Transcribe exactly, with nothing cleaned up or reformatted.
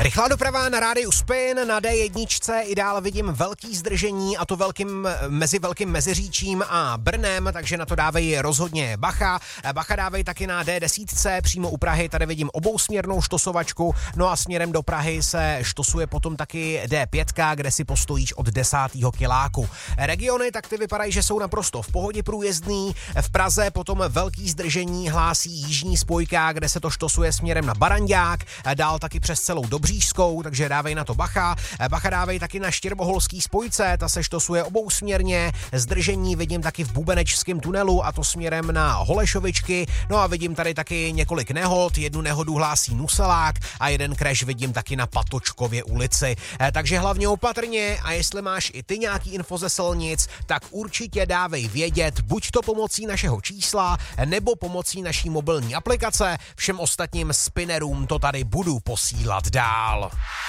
Rychlá doprava na rádiu Spin na dé jedna i dál vidím velký zdržení, a to velkým, mezi Velkým Meziříčím a Brnem, takže na to dávej rozhodně bacha. Bacha dávej taky na dé deset, přímo u Prahy, tady vidím obousměrnou štosovačku, no a směrem do Prahy se štosuje potom taky dé pět, kde si postojíš od desátého kiláku. Regiony tak ty vypadají, že jsou naprosto v pohodě průjezdný. V Praze potom velký zdržení hlásí jižní spojka, kde se to štosuje směrem na Barandák, dál taky přes celou Dobřížskou, takže dávej na to bacha. Bacha dávej taky na Štěrboholský spojce, ta se štosuje obousměrně. Zdržení vidím taky v Bubenečském tunelu, a to směrem na Holešovičky. No a vidím tady taky několik nehod, jednu nehodu hlásí Nuselák a jeden crash vidím taky na Patočkově ulici. Takže hlavně opatrně, a jestli máš i ty nějaký info ze silnic, tak určitě dávej vědět, buď to pomocí našeho čísla, nebo pomocí naší mobilní aplikace. Všem ostatním spinnerům to tady budu posílat dál.